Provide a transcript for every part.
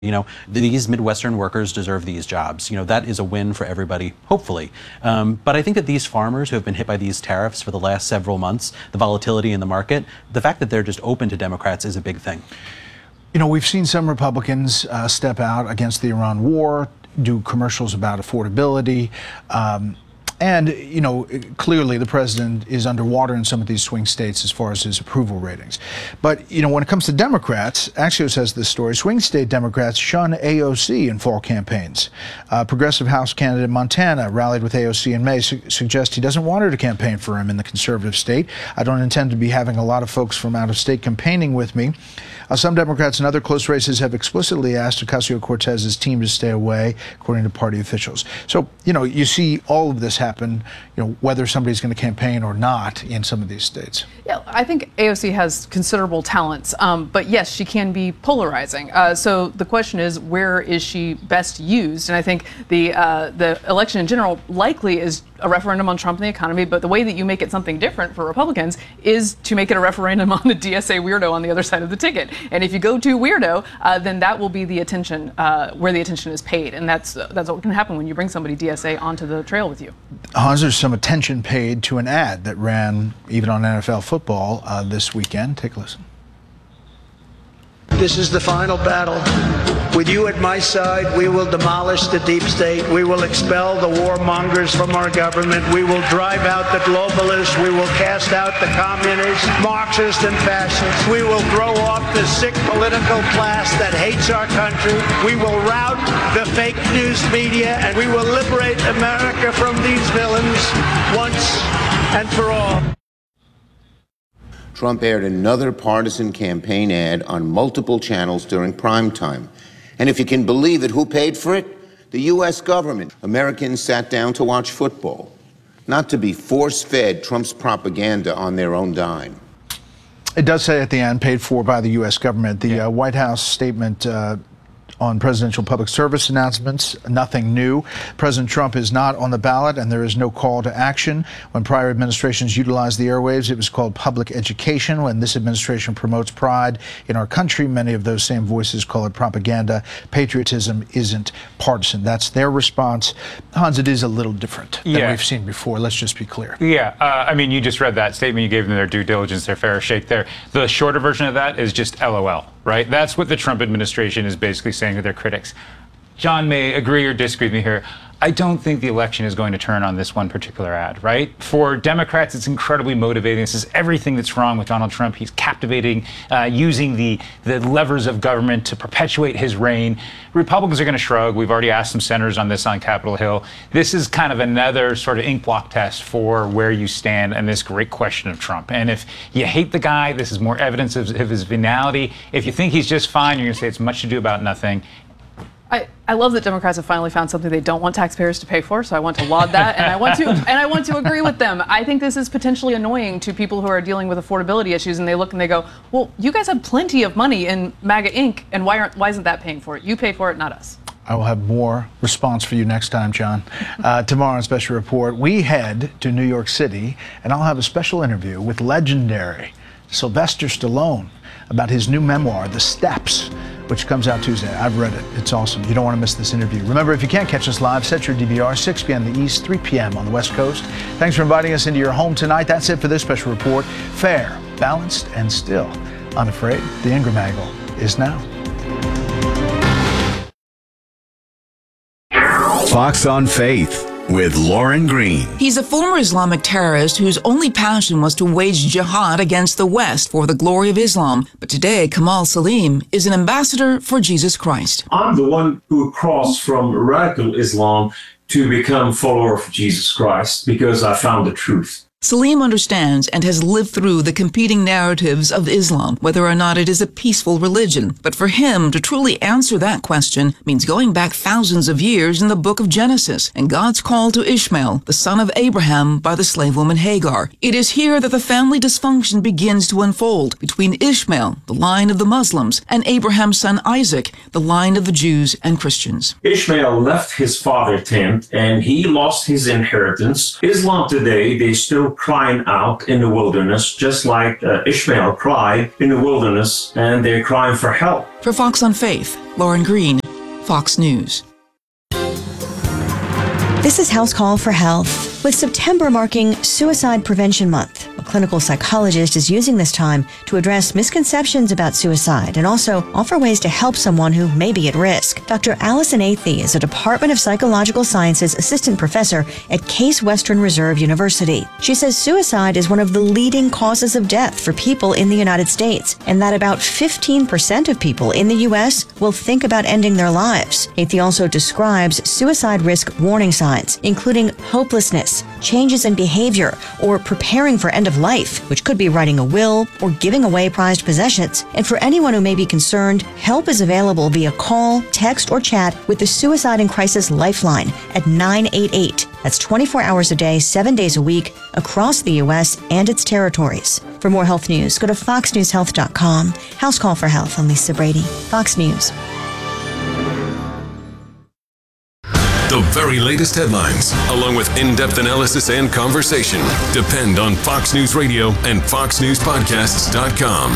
These Midwestern workers deserve these jobs. That is a win for everybody, hopefully. But I think that these farmers who have been hit by these tariffs for the last several months, the volatility in the market, the fact that they're just open to Democrats is a big thing. We've seen some Republicans step out against the Iran war, do commercials about affordability. And, clearly the president is underwater in some of these swing states as far as his approval ratings. But, when it comes to Democrats, Axios has this story, swing state Democrats shun AOC in fall campaigns. Progressive House candidate Montana rallied with AOC in May, suggests he doesn't want her to campaign for him in the conservative state. I don't intend to be having a lot of folks from out of state campaigning with me. Some Democrats in other close races have explicitly asked Ocasio-Cortez's team to stay away, according to party officials. So, you see all of this happen, whether somebody's going to campaign or not in some of these states. Yeah, I think AOC has considerable talents, but yes, she can be polarizing. So the question is, where is she best used? And I think the election in general likely is a referendum on Trump and the economy, but the way that you make it something different for Republicans is to make it a referendum on the DSA weirdo on the other side of the ticket. And if you go too weirdo, then that will be the attention, where the attention is paid. And that's what can happen when you bring somebody DSA onto the trail with you. Hans, there's some attention paid to an ad that ran even on NFL football this weekend. Take a listen. This is the final battle. With you at my side, we will demolish the deep state. We will expel the warmongers from our government. We will drive out the globalists. We will cast out the communists, Marxists, and fascists. We will throw off the sick political class that hates our country. We will rout the fake news media, and we will liberate America from these villains once and for all. Trump aired another partisan campaign ad on multiple channels during prime time. And if you can believe it, who paid for it? The U.S. government. Americans sat down to watch football, not to be force-fed Trump's propaganda on their own dime. It does say at the end, paid for by the U.S. government. The White House statement on presidential public service announcements, nothing new. President Trump is not on the ballot, and there is no call to action. When prior administrations utilized the airwaves, it was called public education. When this administration promotes pride in our country, many of those same voices call it propaganda. Patriotism isn't partisan. That's their response. Hans, it is a little different than we've seen before. Let's just be clear. Yeah, I mean, you just read that statement. You gave them their due diligence, their fair shake there. The shorter version of that is just LOL, right? That's what the Trump administration is basically saying to their critics. John may agree or disagree with me here. I don't think the election is going to turn on this one particular ad, right? For Democrats, it's incredibly motivating. This is everything that's wrong with Donald Trump. He's captivating, using the levers of government to perpetuate his reign. Republicans are going to shrug. We've already asked some senators on this on Capitol Hill. This is kind of another sort of ink block test for where you stand in this great question of Trump. And if you hate the guy, this is more evidence of his venality. If you think he's just fine, you're going to say it's much ado about nothing. I love that Democrats have finally found something they don't want taxpayers to pay for, so I want to laud that, and I want to agree with them. I think this is potentially annoying to people who are dealing with affordability issues, and they look and they go, well, you guys have plenty of money in MAGA Inc., and why isn't that paying for it? You pay for it, not us. I will have more response for you next time, John. Tomorrow on Special Report, we head to New York City, and I'll have a special interview with legendary Sylvester Stallone about his new memoir, The Steps, which comes out Tuesday. I've read it. It's awesome. You don't want to miss this interview. Remember, if you can't catch us live, set your DVR, 6 p.m. in the East, 3 p.m. on the West Coast. Thanks for inviting us into your home tonight. That's it for this Special Report. Fair, balanced, and still unafraid. The Ingram Angle is now. Fox on Faith with Lauren Green. He's a former Islamic terrorist whose only passion was to wage jihad against the West for the glory of Islam. But today, Kamal Salim is an ambassador for Jesus Christ. I'm the one who crossed from radical Islam to become a follower of Jesus Christ because I found the truth. Salim understands and has lived through the competing narratives of Islam, whether or not it is a peaceful religion. But for him, to truly answer that question means going back thousands of years in the book of Genesis and God's call to Ishmael, the son of Abraham, by the slave woman Hagar. It is here that the family dysfunction begins to unfold between Ishmael, the line of the Muslims, and Abraham's son Isaac, the line of the Jews and Christians. Ishmael left his father's tent and he lost his inheritance. Islam today, they still still crying out in the wilderness, just like Ishmael cried in the wilderness, and they're crying for help. For Fox on Faith, Lauren Green, Fox News. This is House Call for Health. With September marking Suicide Prevention Month, a clinical psychologist is using this time to address misconceptions about suicide and also offer ways to help someone who may be at risk. Dr. Allison Athey is a Department of Psychological Sciences assistant professor at Case Western Reserve University. She says suicide is one of the leading causes of death for people in the United States, and that about 15% of people in the U.S. will think about ending their lives. Athey also describes suicide risk warning signs, including hopelessness, changes in behavior, or preparing for end of life, which could be writing a will or giving away prized possessions. And for anyone who may be concerned, help is available via call, text, or chat with the Suicide and Crisis Lifeline at 988. That's 24 hours a day, 7 days a week, across the U.S. and its territories. For more health news, go to foxnewshealth.com. House Call for Health. I'm Lisa Brady, Fox News. The very latest headlines, along with in-depth analysis and conversation, depend on Fox News Radio and FoxNewsPodcasts.com.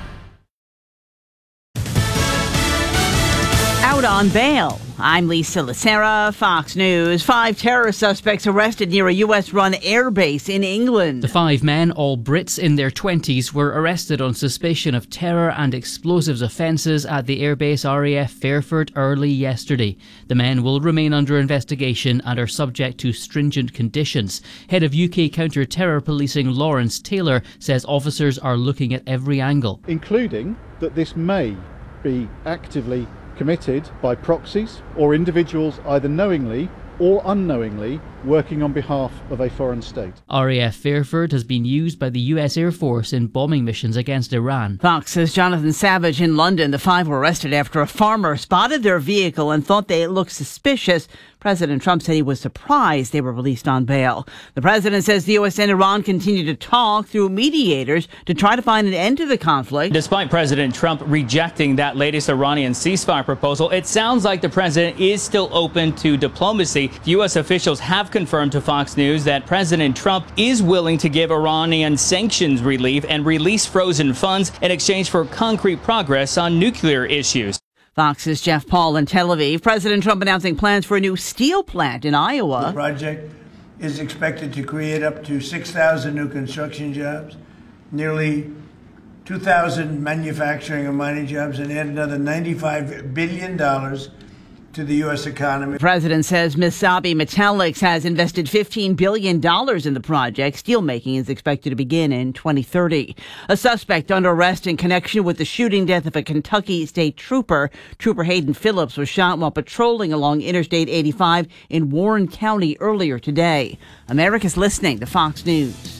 Out on bail. I'm Lisa Lacera, Fox News. 5 terror suspects arrested near a U.S.-run airbase in England. The 5 men, all Brits in their 20s, were arrested on suspicion of terror and explosives offences at the airbase RAF Fairford early yesterday. The men will remain under investigation and are subject to stringent conditions. Head of UK counter-terror policing Lawrence Taylor says officers are looking at every angle, including that this may be actively committed by proxies or individuals either knowingly or unknowingly working on behalf of a foreign state. RAF Fairford has been used by the US Air Force in bombing missions against Iran. Fox's Jonathan Savage in London. The 5 were arrested after a farmer spotted their vehicle and thought they looked suspicious. President Trump said he was surprised they were released on bail. The president says the U.S. and Iran continue to talk through mediators to try to find an end to the conflict. Despite President Trump rejecting that latest Iranian ceasefire proposal, it sounds like the president is still open to diplomacy. U.S. officials have confirmed to Fox News that President Trump is willing to give Iranian sanctions relief and release frozen funds in exchange for concrete progress on nuclear issues. Fox's Jeff Paul in Tel Aviv. President Trump announcing plans for a new steel plant in Iowa. The project is expected to create up to 6,000 new construction jobs, nearly 2,000 manufacturing and mining jobs, and add another $95 billion to the U.S. economy. The president says Misabi Metallics has invested $15 billion in the project. Steelmaking is expected to begin in 2030. A suspect under arrest in connection with the shooting death of a Kentucky state trooper. Trooper Hayden Phillips was shot while patrolling along Interstate 85 in Warren County earlier today. America's listening to Fox News.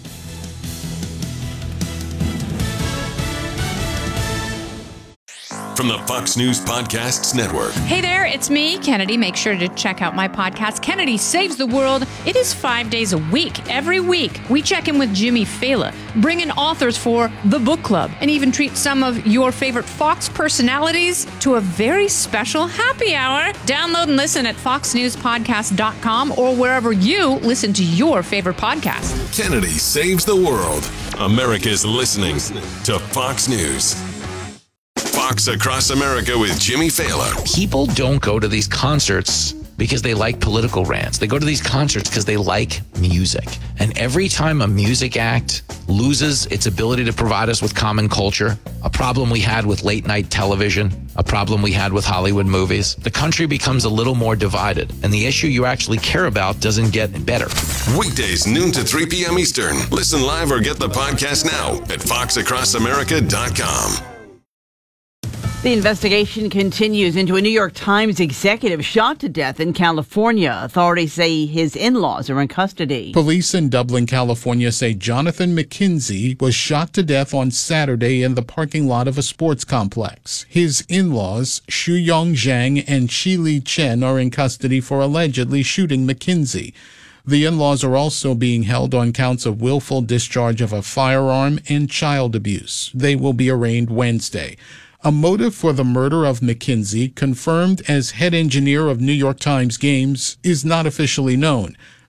From the Fox News Podcasts Network. Hey there, it's me, Kennedy. Make sure to check out my podcast, Kennedy Saves the World. It is 5 days a week. Every week, we check in with Jimmy Fallon, bring in authors for the book club, and even treat some of your favorite Fox personalities to a very special happy hour. Download and listen at foxnewspodcast.com or wherever you listen to your favorite podcast. Kennedy Saves the World. America's listening to Fox News. Fox Across America with Jimmy Fallon. People don't go to these concerts because they like political rants. They go to these concerts because they like music. And every time a music act loses its ability to provide us with common culture, a problem we had with late night television, a problem we had with Hollywood movies, the country becomes a little more divided. And the issue you actually care about doesn't get better. Weekdays, noon to 3 p.m. Eastern. Listen live or get the podcast now at foxacrossamerica.com. The investigation continues into a New York Times executive shot to death in California. Authorities say his in-laws are in custody. Police in Dublin, California say Jonathan McKinsey was shot to death on Saturday in the parking lot of a sports complex. His in-laws, Shuyong Zhang and Shili Chen, are in custody for allegedly shooting McKinsey. The in-laws are also being held on counts of willful discharge of a firearm and child abuse. They will be arraigned Wednesday. A motive for the murder of McKinsey, confirmed as head engineer of New York Times Games, is not officially known.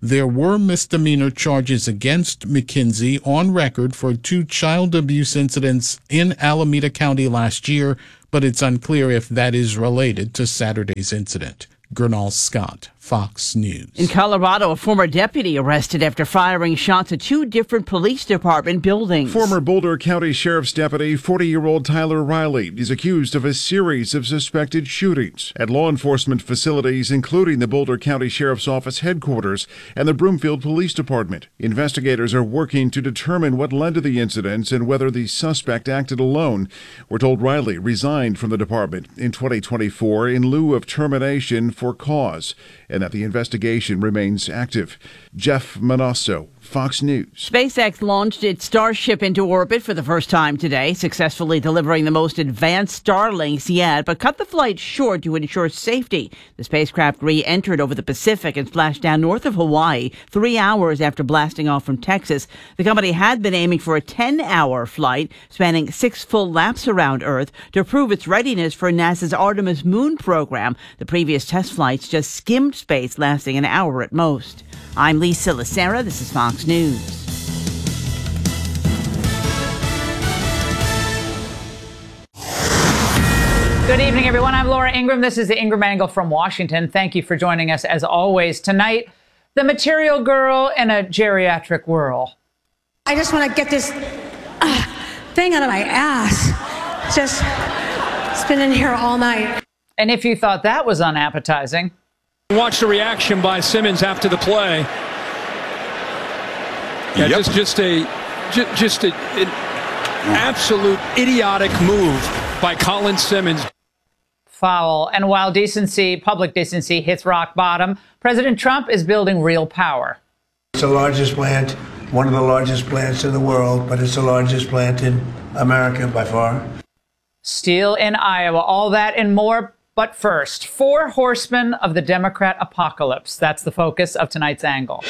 There were misdemeanor charges against McKinsey on record for 2 child abuse incidents in Alameda County last year, but it's unclear if that is related to Saturday's incident. Gernal Scott, Fox News. In Colorado, a former deputy arrested after firing shots at 2 different police department buildings. Former Boulder County Sheriff's Deputy, 40-year-old Tyler Riley, is accused of a series of suspected shootings at law enforcement facilities, including the Boulder County Sheriff's Office headquarters and the Broomfield Police Department. Investigators are working to determine what led to the incidents and whether the suspect acted alone. We're told Riley resigned from the department in 2024 in lieu of termination for cause, and that the investigation remains active. Jeff Manasso, Fox News. SpaceX launched its Starship into orbit for the first time today, successfully delivering the most advanced Starlinks yet, but cut the flight short to ensure safety. The spacecraft re-entered over the Pacific and splashed down north of Hawaii 3 hours after blasting off from Texas. The company had been aiming for a 10-hour flight, spanning 6 full laps around Earth, to prove its readiness for NASA's Artemis moon program. The previous test flights just skimmed space, lasting an hour at most. I'm Lisa Lacera. This is Fox News. Good evening, everyone. I'm Laura Ingraham. This is the Ingraham Angle from Washington. Thank you for joining us, as always. Tonight, the material girl in a geriatric whirl. I just want to get this thing out of my ass. It's been in here all night. And if you thought that was unappetizing, watch the reaction by Simmons after the play. Yeah, Yep. just an absolute idiotic move by Colin Simmons. foul. And while decency, public decency, hits rock bottom, President Trump is building real power. It's the largest plant, one of the largest plants in the world, but it's the largest plant in America by far. Steel in Iowa, all that and more. But first, 4 horsemen of the Democrat apocalypse. That's the focus of tonight's angle.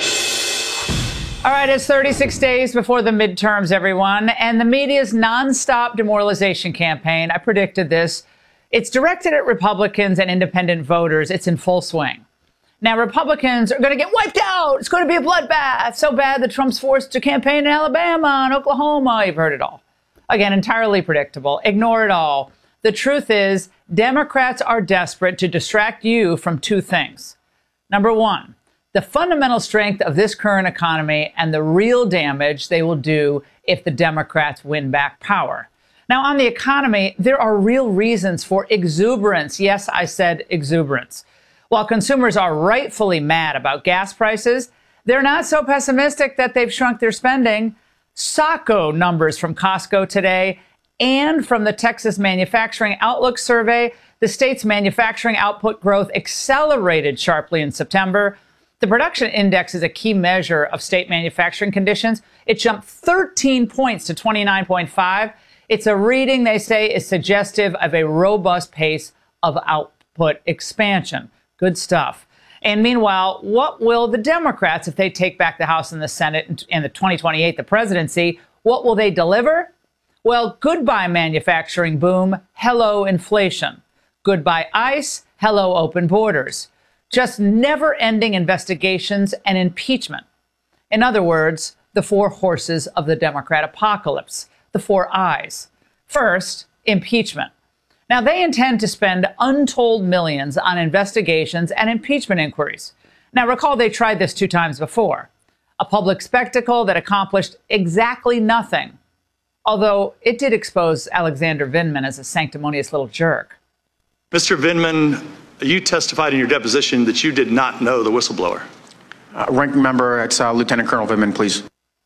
All right, it's 36 days before the midterms, everyone, and the media's nonstop demoralization campaign, I predicted this, it's directed at Republicans and independent voters. It's in full swing. Now, Republicans are going to get wiped out. It's going to be a bloodbath. So bad that Trump's forced to campaign in Alabama and Oklahoma. You've heard it all. Again, entirely predictable. Ignore it all. The truth is, Democrats are desperate to distract you from 2 things. Number 1, the fundamental strength of this current economy and the real damage they will do if the Democrats win back power. Now, on the economy, there are real reasons for exuberance. Yes, I said exuberance. While consumers are rightfully mad about gas prices, they're not so pessimistic that they've shrunk their spending. SACO numbers from Costco today and from the Texas Manufacturing Outlook survey, the state's manufacturing output growth accelerated sharply in September. The production index is a key measure of state manufacturing conditions. It jumped 13 points to 29.5. It's a reading, they say, is suggestive of a robust pace of output expansion. Good stuff. And meanwhile, what will the Democrats, if they take back the House and the Senate and the 2028, the presidency, what will they deliver? Well, goodbye manufacturing boom, hello inflation. Goodbye ICE, hello open borders. Just never-ending investigations and impeachment. In other words, the 4 horses of the Democrat apocalypse, the 4 I's. First, impeachment. Now, they intend to spend untold millions on investigations and impeachment inquiries. Now, recall they tried this 2 times before. A public spectacle that accomplished exactly nothing. Although it did expose Alexander Vindman as a sanctimonious little jerk. Mr. Vindman, you testified in your deposition that you did not know the whistleblower. Ranking member, it's Lieutenant Colonel Vindman, please.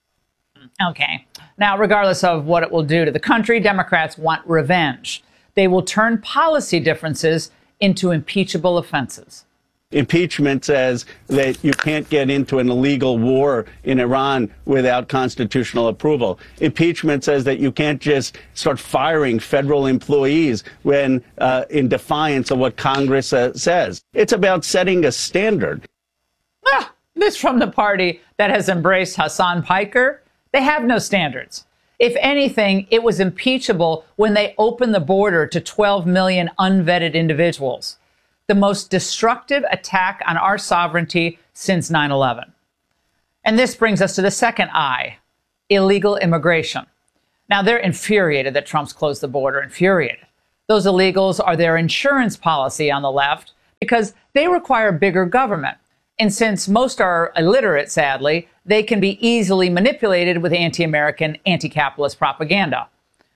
Okay. Now, regardless of what it will do to the country, Democrats want revenge. They will turn policy differences into impeachable offenses. Impeachment says that you can't get into an illegal war in Iran without constitutional approval. Impeachment says that you can't just start firing federal employees when in defiance of what Congress says. It's about setting a standard. This from the party that has embraced Hassan Piker. They have no standards. If anything, it was impeachable when they opened the border to 12 million unvetted individuals. The most destructive attack on our sovereignty since 9/11. And this brings us to the second I, illegal immigration. Now, they're infuriated that Trump's closed the border, infuriated. Those illegals are their insurance policy on the left because they require bigger government. And since most are illiterate, sadly, they can be easily manipulated with anti-American, anti-capitalist propaganda.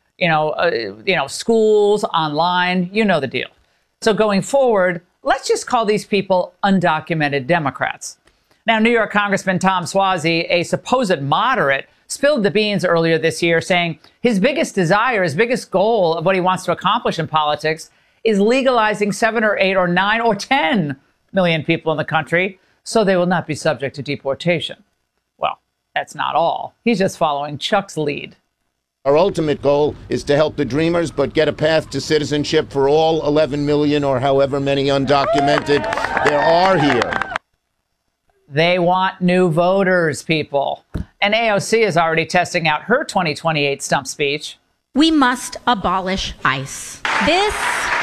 Schools, online, you know the deal. So going forward, let's just call these people undocumented Democrats. Now, New York Congressman Tom Suozzi, a supposed moderate, spilled the beans earlier this year, saying his biggest desire, his biggest goal of what he wants to accomplish in politics is legalizing 7 or 8 or 9 or 10 million people in the country so they will not be subject to deportation. Well, that's not all. He's just following Chuck's lead. Our ultimate goal is to help the dreamers, but get a path to citizenship for all 11 million or however many undocumented there are here. They want new voters, people. And AOC is already testing out her 2028 stump speech. We must abolish ICE. This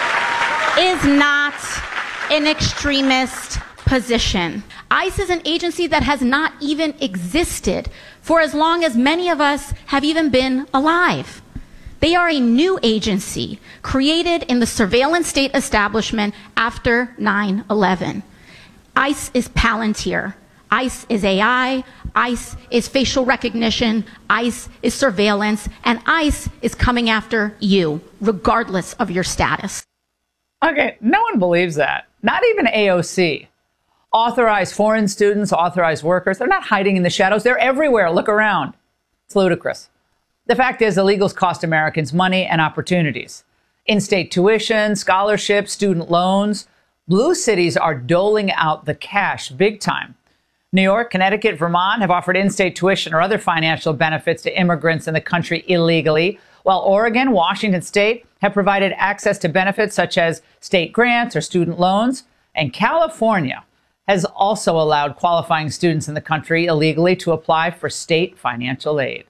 is not an extremist position. ICE is an agency that has not even existed for as long as many of us have even been alive. They are a new agency created in the surveillance state establishment after 9/11. ICE is Palantir. ICE is AI. ICE is facial recognition. ICE is surveillance. And ICE is coming after you, regardless of your status. Okay, no one believes that. Not even AOC. Authorized foreign students, authorized workers, they're not hiding in the shadows. They're everywhere. Look around. It's ludicrous. The fact is, illegals cost Americans money and opportunities. In-state tuition, scholarships, student loans. Blue cities are doling out the cash big time. New York, Connecticut, Vermont have offered in-state tuition or other financial benefits to immigrants in the country illegally, while Oregon, Washington State have provided access to benefits such as state grants or student loans. And California has also allowed qualifying students in the country illegally to apply for state financial aid.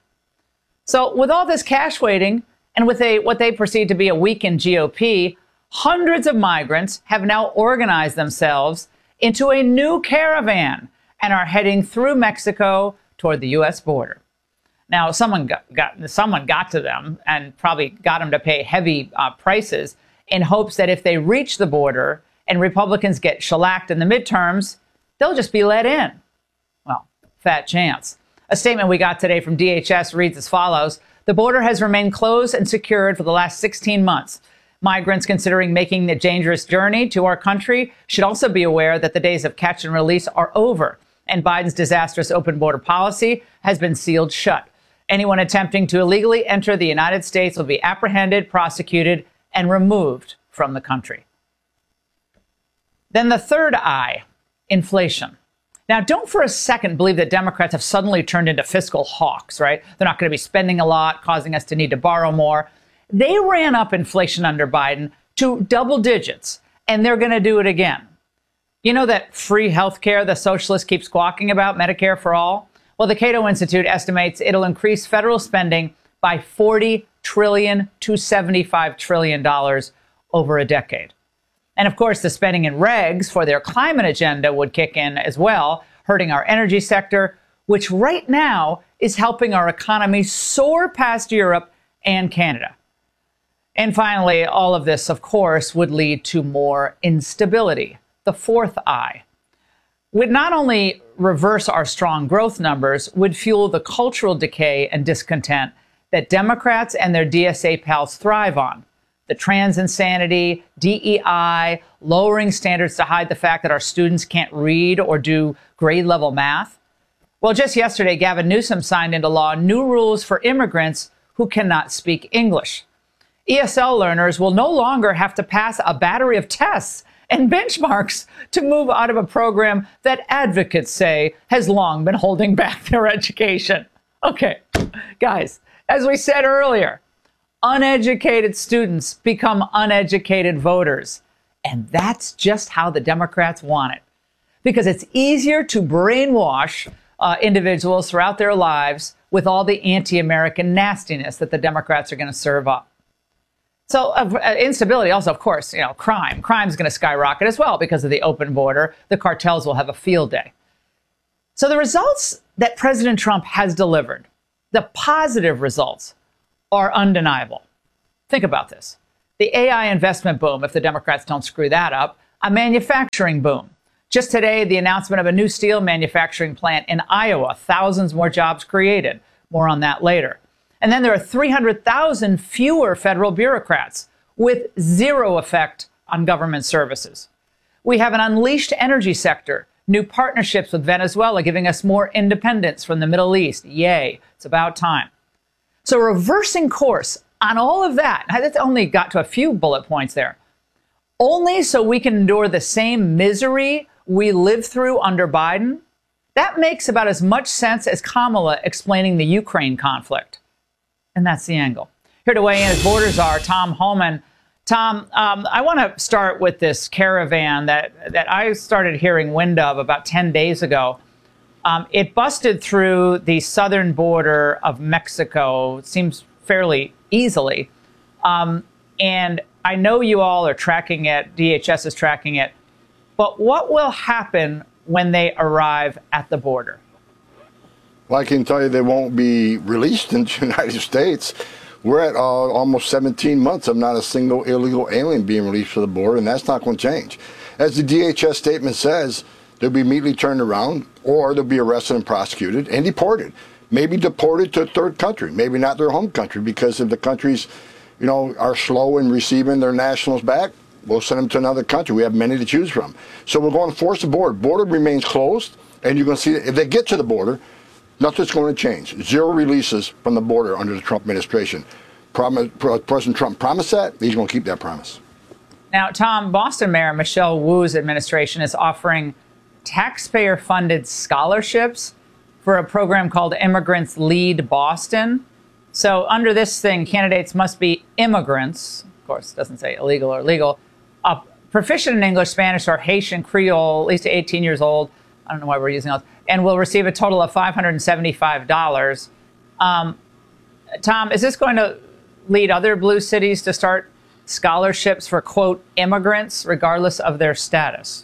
So with all this cash waiting and with what they perceive to be a weakened GOP, hundreds of migrants have now organized themselves into a new caravan and are heading through Mexico toward the U.S. border. Now, someone got to them and probably got them to pay heavy prices in hopes that if they reach the border and Republicans get shellacked in the midterms, they'll just be let in. Well, fat chance. A statement we got today from DHS reads as follows. The border has remained closed and secured for the last 16 months. Migrants considering making the dangerous journey to our country should also be aware that the days of catch and release are over, and Biden's disastrous open border policy has been sealed shut. Anyone attempting to illegally enter the United States will be apprehended, prosecuted, and removed from the country. Then the third I, inflation. Now, don't for a second believe that Democrats have suddenly turned into fiscal hawks, right? They're not going to be spending a lot, causing us to need to borrow more. They ran up inflation under Biden to double digits, and they're going to do it again. You know that free health care the socialist keeps squawking about, Medicare for all? Well, the Cato Institute estimates it'll increase federal spending by $40 trillion to $75 trillion over a decade. And of course, the spending in regs for their climate agenda would kick in as well, hurting our energy sector, which right now is helping our economy soar past Europe and Canada. And finally, all of this, of course, would lead to more instability. The fourth I would not only reverse our strong growth numbers, would fuel the cultural decay and discontent that Democrats and their DSA pals thrive on. The trans insanity, DEI, lowering standards to hide the fact that our students can't read or do grade level math. Well, just yesterday, Gavin Newsom signed into law new rules for immigrants who cannot speak English. ESL learners will no longer have to pass a battery of tests and benchmarks to move out of a program that advocates say has long been holding back their education. Okay, guys, as we said earlier, uneducated students become uneducated voters. And that's just how the Democrats want it. Because it's easier to brainwash individuals throughout their lives with all the anti-American nastiness that the Democrats are going to serve up. So instability also, of course, crime. Crime's going to skyrocket as well because of the open border. The cartels will have a field day. So the results that President Trump has delivered. The positive results are undeniable. Think about this. The AI investment boom, if the Democrats don't screw that up, a manufacturing boom. Just today, the announcement of a new steel manufacturing plant in Iowa, thousands more jobs created. More on that later. And then there are 300,000 fewer federal bureaucrats with zero effect on government services. We have an unleashed energy sector, new partnerships with Venezuela giving us more independence from the Middle East. Yay, it's about time. So reversing course on all of that, that's only got to a few bullet points there, only so we can endure the same misery we lived through under Biden. That makes about as much sense as Kamala explaining the Ukraine conflict. And that's the angle. Here to weigh in as border czar, Tom Homan. Tom, I want to start with this caravan that I started hearing wind of about 10 days ago. It busted through the southern border of Mexico, it seems fairly easily. And I know you all are tracking it, DHS is tracking it. But what will happen when they arrive at the border? Well, I can tell you they won't be released in the United States. We're at almost 17 months of not a single illegal alien being released to the border, and that's not going to change. As the DHS statement says, they'll be immediately turned around, or they'll be arrested and prosecuted and deported. Maybe deported to a third country, maybe not their home country, because if the countries, are slow in receiving their nationals back, we'll send them to another country. We have many to choose from. So we're going to force the border. Border remains closed, and you're going to see that if they get to the border, nothing's going to change. Zero releases from the border under the Trump administration. President Trump promised that. He's going to keep that promise. Now, Tom, Boston Mayor Michelle Wu's administration is offering taxpayer-funded scholarships for a program called Immigrants Lead Boston. So under this thing, candidates must be immigrants. Of course, it doesn't say illegal or legal. Proficient in English, Spanish, or Haitian Creole, at least 18 years old. I don't know why we're using those. And will receive a total of $575. Tom, is this going to lead other blue cities to start scholarships for, quote, immigrants, regardless of their status?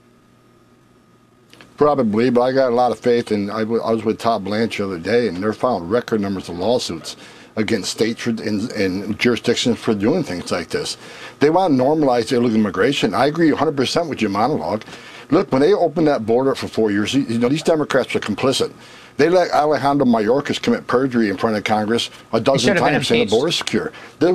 Probably, but I got a lot of faith. And I was with Todd Blanche the other day, and they're found record numbers of lawsuits against states and jurisdictions for doing things like this. They want to normalize illegal immigration. I agree 100% with your monologue. Look, when they opened that border up for 4 years, these Democrats are complicit. They let Alejandro Mayorkas commit perjury in front of Congress a dozen times saying the border's secure.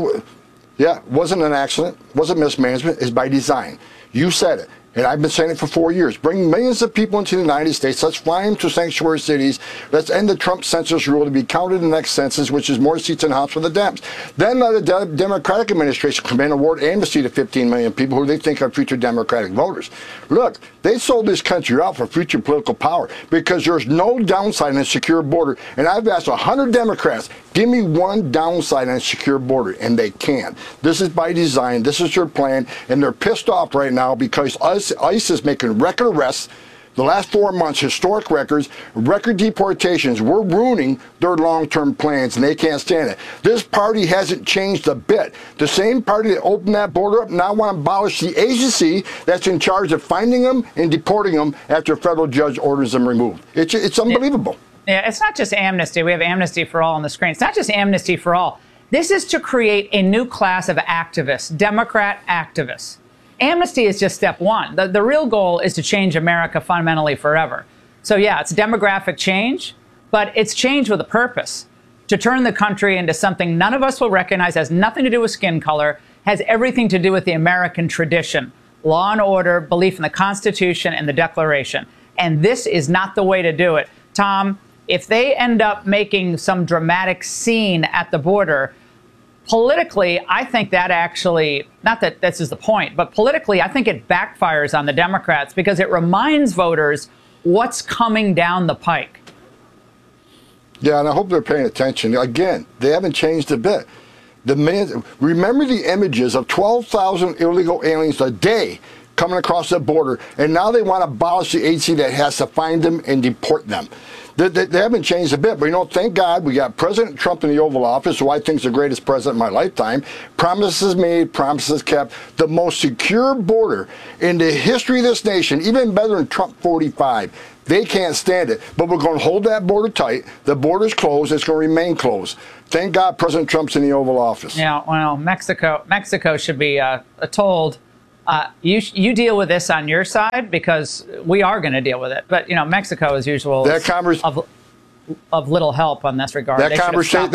It wasn't an accident, wasn't mismanagement, it's by design. You said it. And I've been saying it for 4 years. Bring millions of people into the United States. Let's fly them to sanctuary cities. Let's end the Trump census rule to be counted in the next census, which is more seats in the House for the Dems. Then let a Democratic administration come in and award amnesty to 15 million people who they think are future Democratic voters. Look, they sold this country out for future political power because there's no downside in a secure border. And I've asked 100 Democrats, give me one downside on a secure border, and they can't. This is by design. This is their plan, and they're pissed off right now because ICE is making record arrests. The last 4 months, historic records, record deportations. We're ruining their long-term plans, and they can't stand it. This party hasn't changed a bit. The same party that opened that border up now want to abolish the agency that's in charge of finding them and deporting them after a federal judge orders them removed. It's unbelievable. Yeah, it's not just amnesty. We have Amnesty for All on the screen. It's not just Amnesty for All. This is to create a new class of activists, Democrat activists. Amnesty is just step one. The real goal is to change America fundamentally forever. So, yeah, it's demographic change, but it's change with a purpose, to turn the country into something none of us will recognize, has nothing to do with skin color, has everything to do with the American tradition, law and order, belief in the Constitution and the Declaration. And this is not the way to do it. Tom, if they end up making some dramatic scene at the border, politically, I think that actually, not that this is the point, but politically, I think it backfires on the Democrats because it reminds voters what's coming down the pike. Yeah, and I hope they're paying attention. Again, they haven't changed a bit. Remember the images of 12,000 illegal aliens a day coming across the border, and now they want to abolish the agency that has to find them and deport them. They haven't changed a bit, but thank God we got President Trump in the Oval Office, who I think is the greatest president in my lifetime. Promises made, promises kept. The most secure border in the history of this nation, even better than Trump 45. They can't stand it, but we're going to hold that border tight. The border's closed. It's going to remain closed. Thank God President Trump's in the Oval Office. Yeah, well, Mexico should be told, you deal with this on your side, because we are going to deal with it. But, Mexico, as usual, is of little help on this regard. That conversation,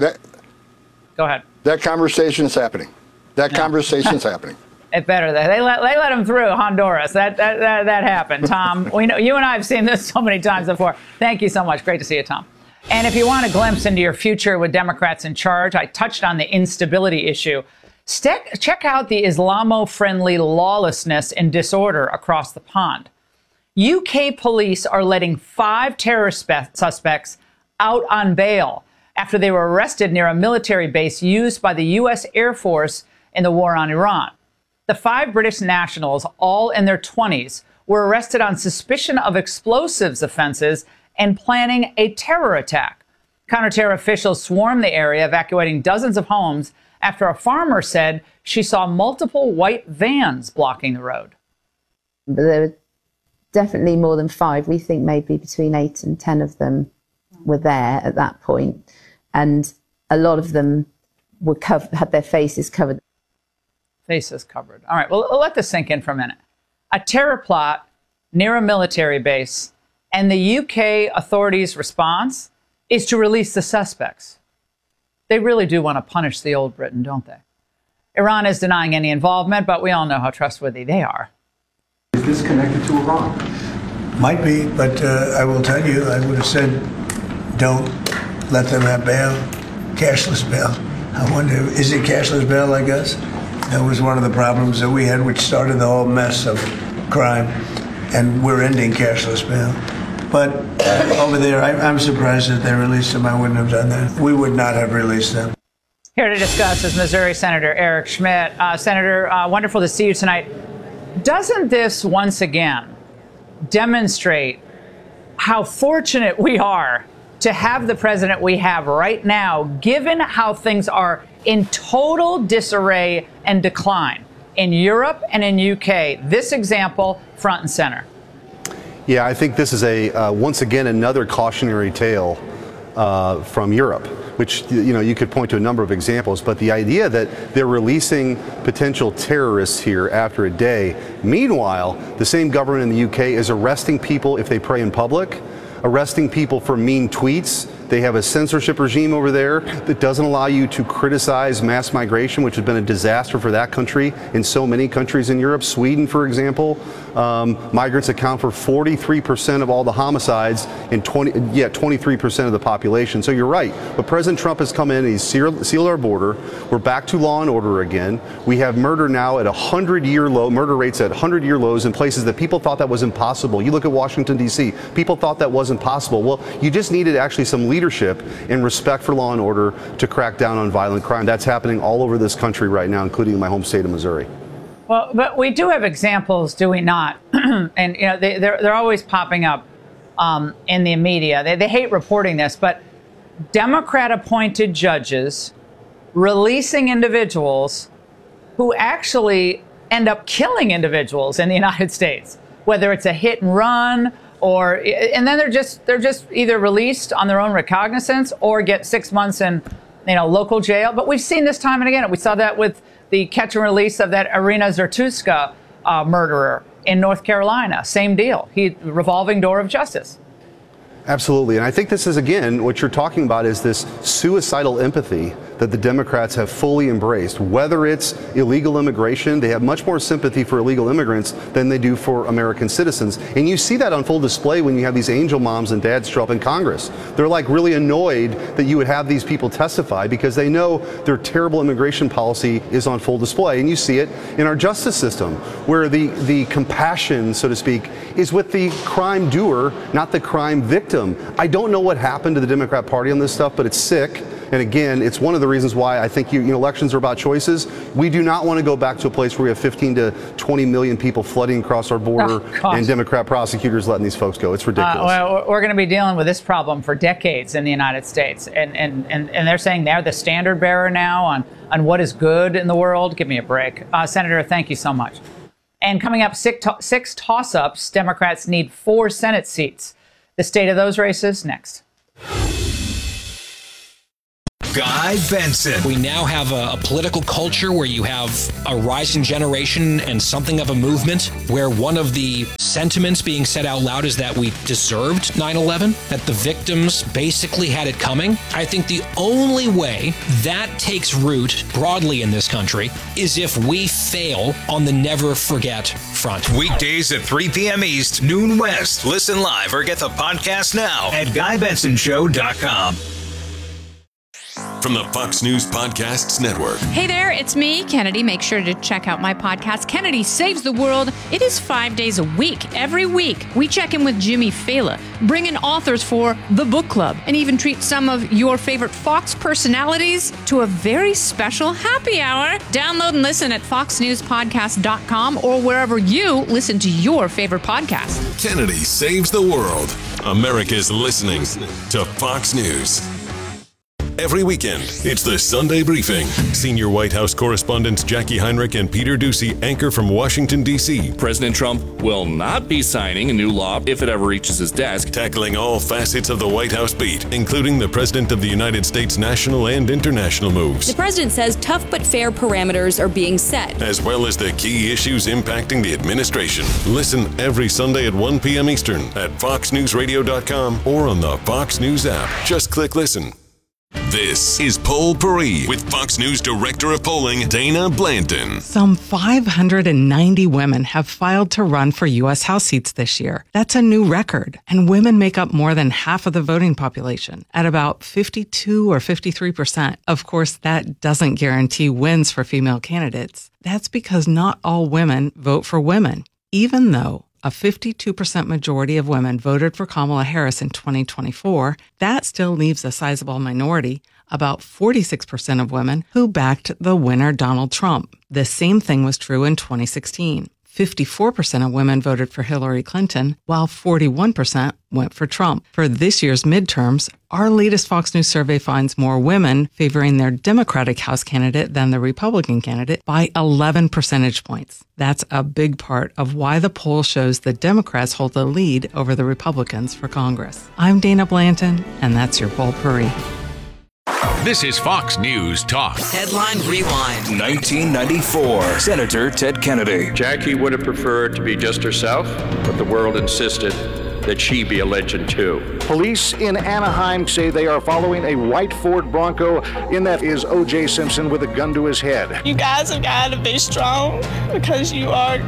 go ahead. That conversation is happening. That conversation is happening. It better. They let him through Honduras. That happened, Tom. We know, you and I have seen this so many times before. Thank you so much. Great to see you, Tom. And if you want a glimpse into your future with Democrats in charge, I touched on the instability issue. Check out the Islamo-friendly lawlessness and disorder across the pond. UK police are letting 5 terrorist suspects out on bail after they were arrested near a military base used by the U.S. Air Force in the war on Iran. The 5 British nationals, all in their 20s, were arrested on suspicion of explosives offenses and planning a terror attack. Counter-terror officials swarmed the area, evacuating dozens of homes after a farmer said she saw multiple white vans blocking the road. There were definitely more than 5. We think maybe between 8 and 10 of them were there at that point. And a lot of them were had their faces covered. Faces covered. All right, well, let this sink in for a minute. A terror plot near a military base, and the UK authorities' response is to release the suspects. They really do want to punish the old Britain, don't they? Iran is denying any involvement, but we all know how trustworthy they are. Is this connected to Iran? Might be, but I will tell you, I would have said, don't let them have bail, cashless bail. I wonder, is it cashless bail, I guess? That was one of the problems that we had, which started the whole mess of crime, and we're ending cashless bail. But over there, I'm surprised that they released them. I wouldn't have done that. We would not have released them. Here to discuss is Missouri Senator Eric Schmitt. Senator, wonderful to see you tonight. Doesn't this once again demonstrate how fortunate we are to have the president we have right now, given how things are in total disarray and decline in Europe and in UK? This example front and center. Yeah, I think this is once again another cautionary tale from Europe, which you could point to a number of examples. But the idea that they're releasing potential terrorists here after a day, meanwhile, the same government in the UK is arresting people if they pray in public, arresting people for mean tweets. They have a censorship regime over there that doesn't allow you to criticize mass migration, which has been a disaster for that country in so many countries in Europe. Sweden, for example, migrants account for 43% of all the homicides and 23% of the population. So you're right. But President Trump has come in and he's sealed our border. We're back to law and order again. We have murder now at 100-year low, murder rates at 100-year lows in places that people thought that was impossible. You look at Washington, D.C., people thought that wasn't possible. Well, you just needed actually some leadership and respect for law and order to crack down on violent crime. That's happening all over this country right now, including in my home state of Missouri. Well, but we do have examples, do we not? And they're always popping up in the media. They hate reporting this, but Democrat-appointed judges releasing individuals who actually end up killing individuals in the United States, whether it's a hit and run and then they're just either released on their own recognizance or get 6 months in local jail. But we've seen this time and again. We saw that with the catch and release of that Irina Zertuska murderer in North Carolina. Same deal. Revolving door of justice. Absolutely. And I think this is, again, what you're talking about is this suicidal empathy that the Democrats have fully embraced. Whether it's illegal immigration, they have much more sympathy for illegal immigrants than they do for American citizens. And you see that on full display when you have these angel moms and dads show up in Congress. They're like really annoyed that you would have these people testify because they know their terrible immigration policy is on full display. And you see it in our justice system, where the compassion, so to speak, is with the crime doer, not the crime victim. I don't know what happened to the Democrat Party on this stuff, but it's sick. And again, it's one of the reasons why I think elections are about choices. We do not want to go back to a place where we have 15 to 20 million people flooding across our border and Democrat prosecutors letting these folks go. It's ridiculous. Well, we're going to be dealing with this problem for decades in the United States. And they're saying they're the standard bearer now on what is good in the world. Give me a break. Senator, thank you so much. And coming up, 6 toss-ups. Democrats need 4 Senate seats. The state of those races next. Guy Benson. We now have a political culture where you have a rising generation and something of a movement where one of the sentiments being said out loud is that we deserved 9/11, that the victims basically had it coming. I think the only way that takes root broadly in this country is if we fail on the never forget front. Weekdays at 3 p.m. East, noon West. Listen live or get the podcast now at GuyBensonShow.com. From the Fox News Podcasts Network. Hey there, it's me, Kennedy. Make sure to check out my podcast, Kennedy Saves the World. It is 5 days a week. Every week, we check in with Jimmy Fallon, bring in authors for the book club, and even treat some of your favorite Fox personalities to a very special happy hour. Download and listen at foxnewspodcast.com or wherever you listen to your favorite podcast. Kennedy Saves the World. America's listening to Fox News. Every weekend, it's the Sunday Briefing. Senior White House correspondents Jackie Heinrich and Peter Doocy anchor from Washington, D.C. President Trump will not be signing a new law if it ever reaches his desk. Tackling all facets of the White House beat, including the President of the United States' national and international moves. The president says tough but fair parameters are being set, as well as the key issues impacting the administration. Listen every Sunday at 1 p.m. Eastern at foxnewsradio.com or on the Fox News app. Just click listen. This is Poll Paris with Fox News Director of Polling, Dana Blanton. Some 590 women have filed to run for U.S. House seats this year. That's a new record. And women make up more than half of the voting population, at about 52 or 53%. Of course, that doesn't guarantee wins for female candidates. That's because not all women vote for women, even though a 52% majority of women voted for Kamala Harris in 2024, that still leaves a sizable minority, about 46% of women, who backed the winner Donald Trump. The same thing was true in 2016. 54% of women voted for Hillary Clinton, while 41% went for Trump. For this year's midterms, our latest Fox News survey finds more women favoring their Democratic House candidate than the Republican candidate by 11 percentage points. That's a big part of why the poll shows the Democrats hold the lead over the Republicans for Congress. I'm Dana Blanton, and that's your Poll Paris. This is Fox News Talk. Headline Rewind. 1994. Senator Ted Kennedy. Jackie would have preferred to be just herself, but the world insisted that she be a legend too. Police in Anaheim say they are following a white Ford Bronco. In that is O.J. Simpson with a gun to his head. You guys have got to be strong because you are.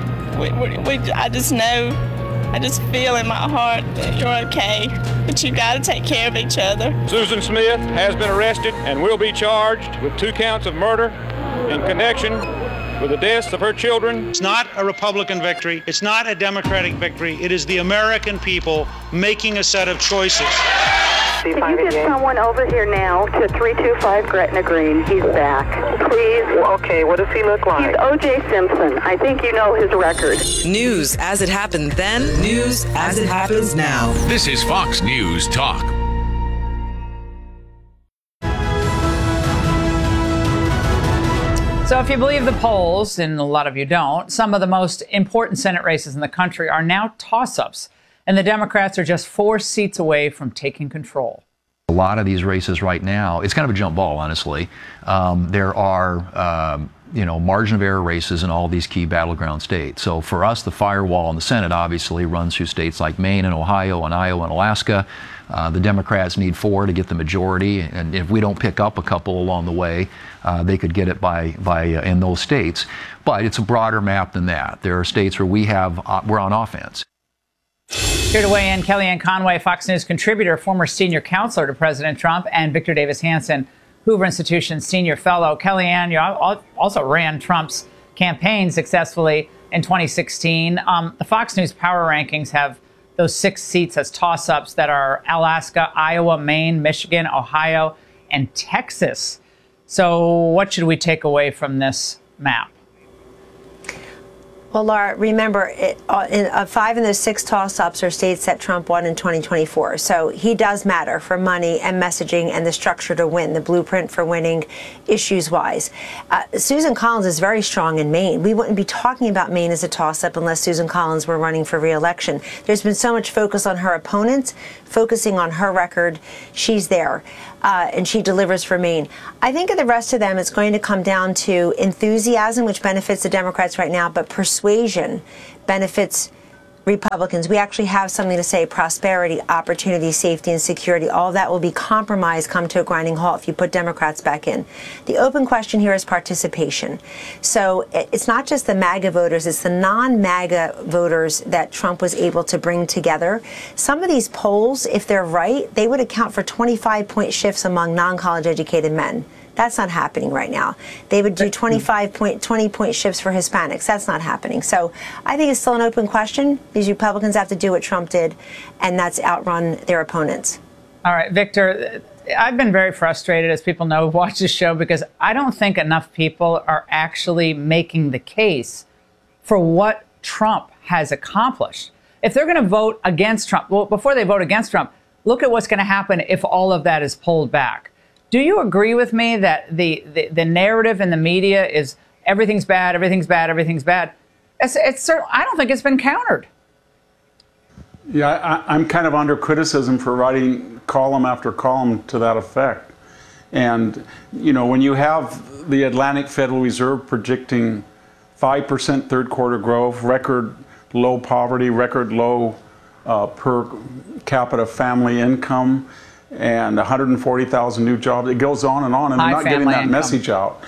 I just know. I just feel in my heart that you're okay, but you got to take care of each other. Susan Smith has been arrested and will be charged with 2 counts of murder in connection with the deaths of her children. It's not a Republican victory. It's not a Democratic victory. It is the American people making a set of choices. Can you get someone over here now to 325 Gretna Green? He's back. Please. Okay, what does he look like? He's O.J. Simpson. I think you know his record. News as it happened then, news as it happens now. This is Fox News Talk. So if you believe the polls, and a lot of you don't, some of the most important Senate races in the country are now toss-ups. And the Democrats are just 4 seats away from taking control. A lot of these races right now, it's kind of a jump ball, honestly. There are, margin of error races in all these key battleground states. So for us, the firewall in the Senate obviously runs through states like Maine and Ohio and Iowa and Alaska. The Democrats need 4 to get the majority, and if we don't pick up a couple along the way, they could get it by in those states. But it's a broader map than that. There are states where we're on offense. Here to weigh in, Kellyanne Conway, Fox News contributor, former senior counselor to President Trump, and Victor Davis Hanson, Hoover Institution senior fellow. Kellyanne, you also ran Trump's campaign successfully in 2016. The Fox News power rankings have those 6 seats as toss-ups that are Alaska, Iowa, Maine, Michigan, Ohio, and Texas. So what should we take away from this map? Well, Laura, remember, 5 in those 6 toss-ups are states that Trump won in 2024. So he does matter for money and messaging and the structure to win, the blueprint for winning issues-wise. Susan Collins is very strong in Maine. We wouldn't be talking about Maine as a toss-up unless Susan Collins were running for re-election. There's been so much focus on her opponents, focusing on her record. She's there. And she delivers for Maine. I think of the rest of them, it's going to come down to enthusiasm, which benefits the Democrats right now, but persuasion benefits Republicans. We actually have something to say: prosperity, opportunity, safety, and security. All of that will be compromised, come to a grinding halt if you put Democrats back in. The open question here is participation. So it's not just the MAGA voters, it's the non-MAGA voters that Trump was able to bring together. Some of these polls, if they're right, they would account for 25-point shifts among non-college educated men. That's not happening right now. They would do 20-point shifts for Hispanics. That's not happening. So I think it's still an open question. These Republicans have to do what Trump did, and that's outrun their opponents. All right, Victor, I've been very frustrated, as people know who've watched this show, because I don't think enough people are actually making the case for what Trump has accomplished. If they're going to vote against Trump, well, before they vote against Trump, look at what's going to happen if all of that is pulled back. Do you agree with me that the narrative in the media is everything's bad, everything's bad, everything's bad? I don't think it's been countered. Yeah, I'm kind of under criticism for writing column after column to that effect. And, you know, when you have the Atlantic Federal Reserve predicting 5% third quarter growth, record low poverty, record low per capita family income, and 140,000 new jobs. It goes on, and they're not getting that message out.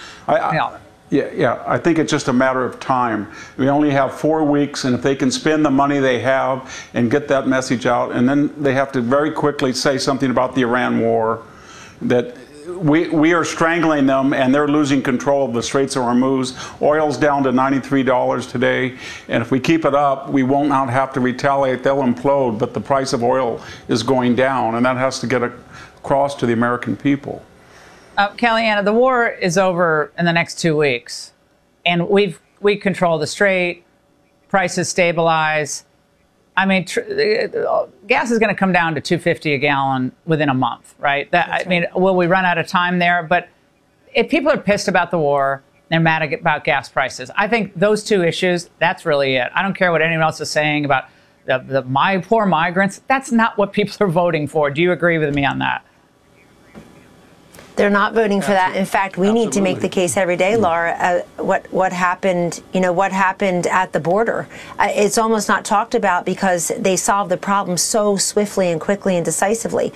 I think it's just a matter of time. We only have 4 weeks, and if they can spend the money they have and get that message out, and then they have to very quickly say something about the Iran war, that we are strangling them and they're losing control of the Straits of Hormuz. Oil's down to $93 today, and if we keep it up, we won't not have to retaliate. They'll implode, but the price of oil is going down, and that has to get across to the American people. Kellyanna, the war is over in the next 2 weeks, and we control the Strait, prices stabilize. I mean, gas is going to come down to $2.50 a gallon within a month, right? Will we run out of time there? But if people are pissed about the war, they're mad about gas prices. I think those 2 issues, that's really it. I don't care what anyone else is saying about my poor migrants. That's not what people are voting for. Do you agree with me on that? They're not voting for that. In fact, we need to make the case every day, Laura. What happened? You know, what happened at the border? It's almost not talked about because they solved the problem so swiftly and quickly and decisively.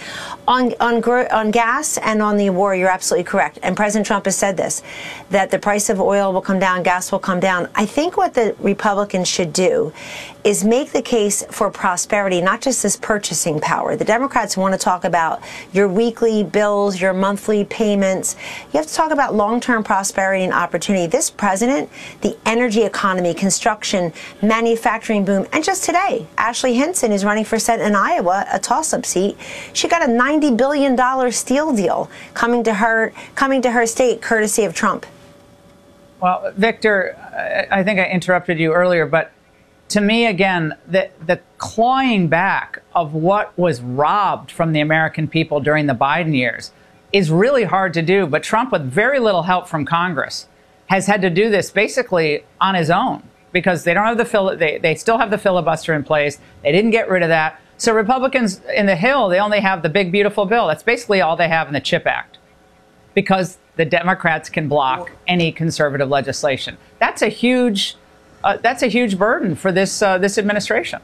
On gas and on the war, you're absolutely correct. And President Trump has said this, that the price of oil will come down, gas will come down. I think what the Republicans should do is make the case for prosperity, not just this purchasing power. The Democrats want to talk about your weekly bills, your monthly payments. You have to talk about long-term prosperity and opportunity. This president, the energy economy, construction, manufacturing boom, and just today, Ashley Hinson is running for Senate in Iowa, a toss-up seat. She got a $90 billion steel deal coming to her state, courtesy of Trump. Well, Victor, I think I interrupted you earlier, but to me, again, the clawing back of what was robbed from the American people during the Biden years is really hard to do. But Trump, with very little help from Congress, has had to do this basically on his own because they don't have they still have the filibuster in place. They didn't get rid of that. So Republicans in the Hill, they only have the big, beautiful bill. That's basically all they have in the CHIP Act because the Democrats can block any conservative legislation. That's a huge burden for this administration.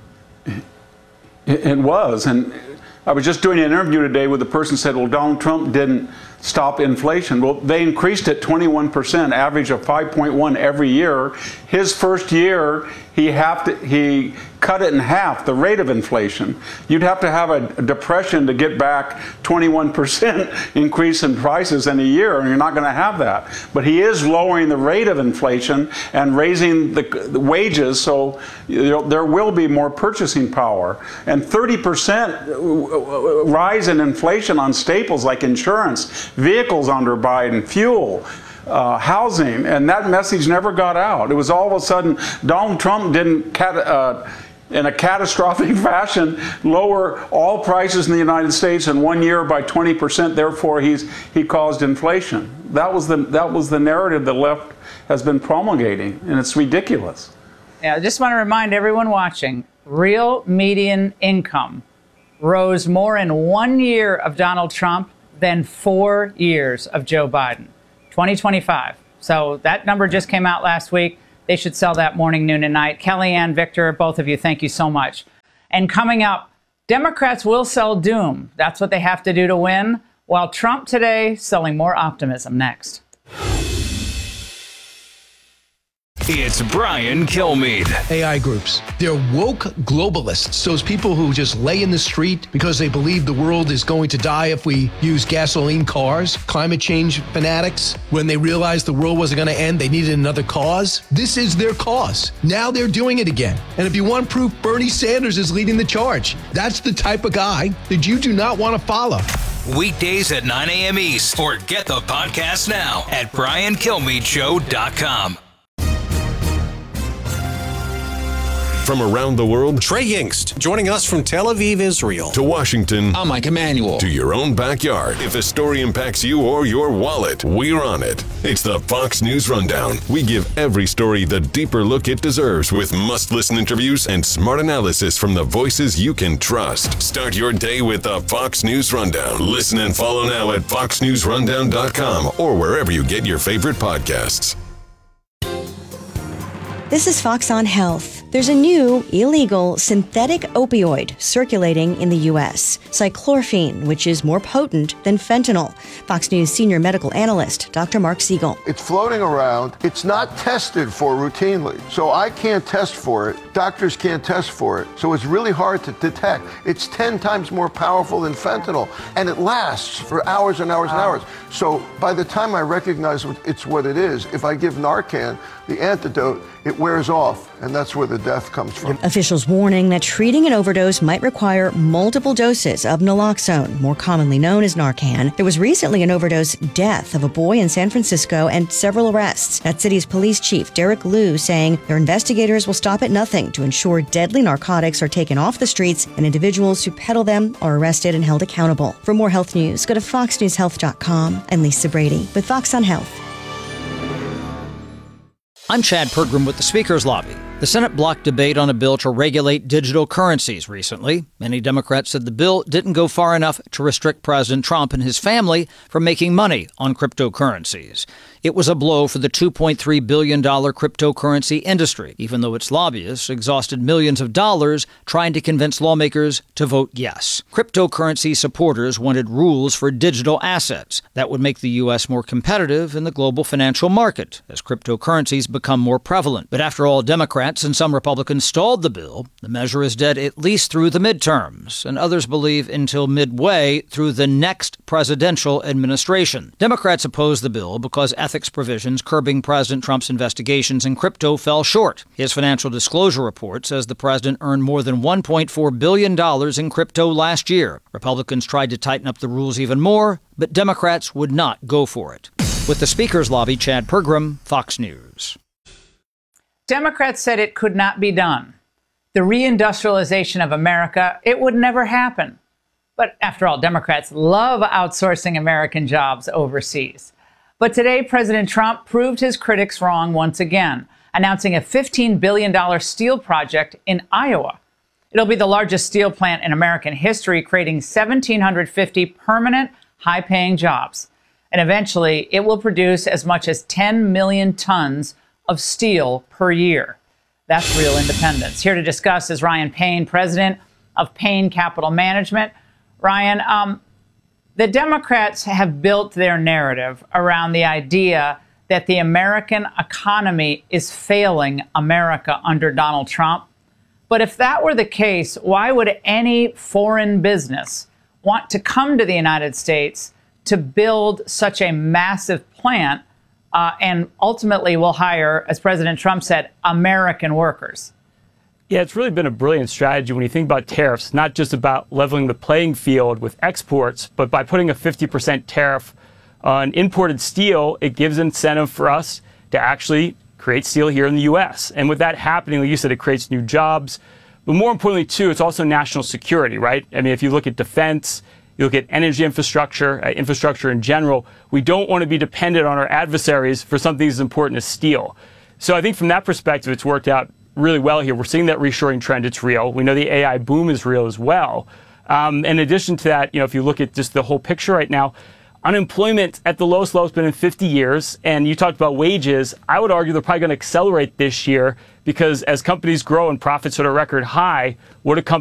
It was, and I was just doing an interview today with a person who said, well, Donald Trump didn't stop inflation. Well, they increased it 21%, average of 5.1 every year. His first year, he cut it in half, the rate of inflation. You'd have to have a depression to get back 21% increase in prices in a year, and you're not going to have that. But he is lowering the rate of inflation and raising the wages, so there will be more purchasing power. And 30% rise in inflation on staples like insurance, vehicles under Biden, fuel, housing, and that message never got out. It was all of a sudden Donald Trump didn't in a catastrophic fashion lower all prices in the United States in 1 year by 20%. Therefore, he caused inflation. That was the narrative the left has been promulgating, and it's ridiculous. Yeah, I just want to remind everyone watching: real median income rose more in 1 year of Donald Trump than 4 years of Joe Biden. 2025. So that number just came out last week. They should sell that morning, noon, and night. Kellyanne, Victor, both of you, thank you so much. And coming up, Democrats will sell doom. That's what they have to do to win. While Trump today selling more optimism. Next. It's Brian Kilmeade. AI groups. They're woke globalists. Those people who just lay in the street because they believe the world is going to die if we use gasoline cars. Climate change fanatics. When they realized the world wasn't going to end, they needed another cause. This is their cause. Now they're doing it again. And if you want proof, Bernie Sanders is leading the charge. That's the type of guy that you do not want to follow. Weekdays at 9 a.m. East. Or get the podcast now at BrianKilmeadeShow.com. From around the world, Trey Yingst, joining us from Tel Aviv, Israel. To Washington. I'm Mike Emanuel. To your own backyard. If a story impacts you or your wallet, we're on it. It's the Fox News Rundown. We give every story the deeper look it deserves with must-listen interviews and smart analysis from the voices you can trust. Start your day with the Fox News Rundown. Listen and follow now at foxnewsrundown.com or wherever you get your favorite podcasts. This is Fox on Health. There's a new, illegal, synthetic opioid circulating in the U.S., cyclorphine, which is more potent than fentanyl. Fox News senior medical analyst, Dr. Mark Siegel. It's floating around. It's not tested for routinely. So I can't test for it. Doctors can't test for it. So it's really hard to detect. It's 10 times more powerful than fentanyl, and it lasts for hours and hours and hours. So by the time I recognize it's what it is, if I give Narcan, the antidote, it wears off, and that's where the death comes from. Officials warning that treating an overdose might require multiple doses of naloxone, more commonly known as Narcan. There was recently an overdose death of a boy in San Francisco and several arrests. That city's police chief, Derek Liu, saying their investigators will stop at nothing to ensure deadly narcotics are taken off the streets and individuals who peddle them are arrested and held accountable. For more health news, go to foxnewshealth.com. I'm Lisa Brady with Fox on Health. I'm Chad Pergram with the Speaker's Lobby. The Senate blocked debate on a bill to regulate digital currencies recently. Many Democrats said the bill didn't go far enough to restrict President Trump and his family from making money on cryptocurrencies. It was a blow for the $2.3 billion cryptocurrency industry, even though its lobbyists exhausted millions of dollars trying to convince lawmakers to vote yes. Cryptocurrency supporters wanted rules for digital assets that would make the U.S. more competitive in the global financial market as cryptocurrencies become more prevalent. But after all, Democrats and some Republicans stalled the bill. The measure is dead at least through the midterms, and others believe until midway through the next presidential administration. Democrats opposed the bill because ethics provisions curbing President Trump's investigations in crypto fell short. His financial disclosure report says the president earned more than $1.4 billion in crypto last year. Republicans tried to tighten up the rules even more, but Democrats would not go for it. With the Speaker's Lobby, Chad Pergram, Fox News. Democrats said it could not be done. The reindustrialization of America, it would never happen. But after all, Democrats love outsourcing American jobs overseas. But today, President Trump proved his critics wrong once again, announcing a $15 billion steel project in Iowa. It'll be the largest steel plant in American history, creating 1,750 permanent, high-paying jobs. And eventually, it will produce as much as 10 million tons of steel per year. That's real independence. Here to discuss is Ryan Payne, president of Payne Capital Management. Ryan, the Democrats have built their narrative around the idea that the American economy is failing America under Donald Trump. But if that were the case, why would any foreign business want to come to the United States to build such a massive plant and ultimately will hire, as President Trump said, American workers? Yeah, it's really been a brilliant strategy when you think about tariffs, not just about leveling the playing field with exports, but by putting a 50% tariff on imported steel, it gives incentive for us to actually create steel here in the U.S. And with that happening, like you said, it creates new jobs. But more importantly, too, it's also national security, right? I mean, if you look at defense, you look at energy infrastructure, infrastructure in general, we don't want to be dependent on our adversaries for something as important as steel. So I think from that perspective, it's worked out really well here. We're seeing that reshoring trend. It's real. We know the AI boom is real as well. In addition to that, if you look at just the whole picture right now, unemployment at the lowest low it's been in 50 years. And you talked about wages. I would argue they're probably going to accelerate this year because as companies grow and profits at a record high, what do companies